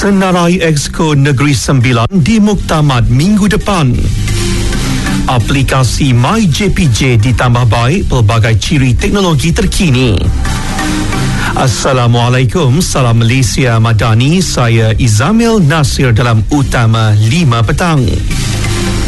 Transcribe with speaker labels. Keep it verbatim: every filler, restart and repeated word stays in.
Speaker 1: Senarai Exco Negeri Sembilan di Muktamad minggu depan. Aplikasi MyJPJ ditambah baik pelbagai ciri teknologi terkini. Assalamualaikum, salam Malaysia Madani. Saya Izamil Nasir dalam Utama lima petang.